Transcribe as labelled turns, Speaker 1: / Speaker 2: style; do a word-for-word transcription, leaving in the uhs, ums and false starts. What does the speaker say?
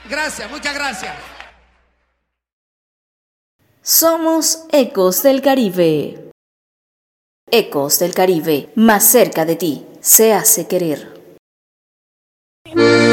Speaker 1: Gracias, muchas gracias.
Speaker 2: Somos Ecos del Caribe. Ecos del Caribe, más cerca de ti, se hace querer.